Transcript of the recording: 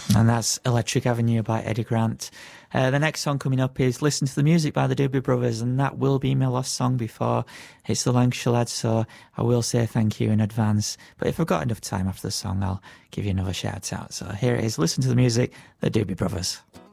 And that's Electric Avenue by Eddie Grant. The next song coming up is Listen to the Music by the Doobie Brothers, and that will be my last song before It's the Lancashire Lads, so I will say thank you in advance. But if I've got enough time after the song, I'll give you another shout out. So here it is, Listen to the Music, the Doobie Brothers.